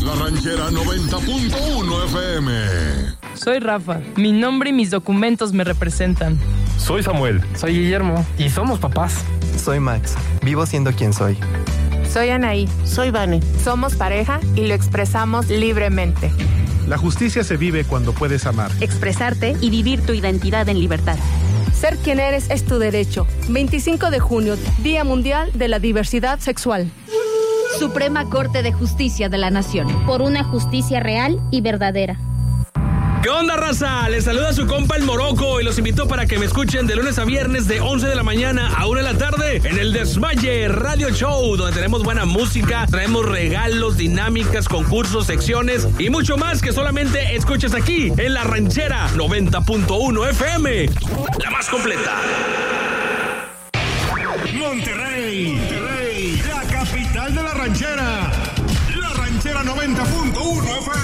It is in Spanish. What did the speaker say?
La Ranchera 90.1 FM. Soy Rafa. Mi nombre y mis documentos me representan. Soy Samuel. Soy Guillermo. Y somos papás. Soy Max. Vivo siendo quien soy. Soy Anaí. Soy Vane. Somos pareja y lo expresamos libremente. La justicia se vive cuando puedes amar, expresarte y vivir tu identidad en libertad. Ser quien eres es tu derecho. 25 de junio, Día Mundial de la Diversidad Sexual. Suprema Corte de Justicia de la Nación. Por una justicia real y verdadera. ¿Qué onda, raza? Les saluda su compa el Morocco y los invito para que me escuchen de lunes a viernes de 11 de la mañana a 1 de la tarde en el Desmaye Radio Show, donde tenemos buena música, traemos regalos, dinámicas, concursos, secciones y mucho más que solamente escuchas aquí en La Ranchera 90.1 FM, la más completa. Monterrey, la capital de la ranchera. La Ranchera 90.1 FM.